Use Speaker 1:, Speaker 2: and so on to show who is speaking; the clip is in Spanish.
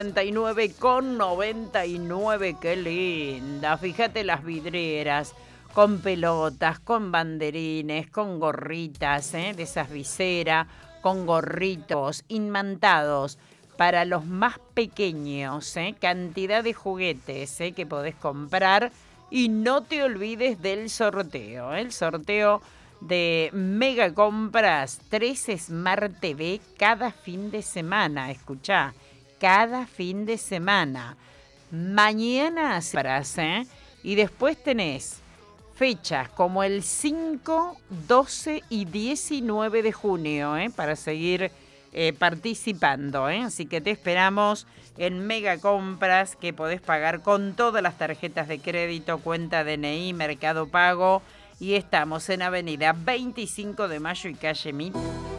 Speaker 1: 99,99, qué linda. Fíjate las vidrieras con pelotas, con banderines, con gorritas, de esas viseras, con gorritos imantados para los más pequeños, cantidad de juguetes que podés comprar. Y no te olvides del sorteo, el sorteo de Mega Compras 3 Smart TV cada fin de semana. Escuchá, cada fin de semana. Mañana para y después tenés fechas como el 5, 12 y 19 de junio para seguir participando. Así que te esperamos en Mega Compras, que podés pagar con todas las tarjetas de crédito, cuenta DNI, Mercado Pago. Y estamos en Avenida 25 de Mayo y calle Mit.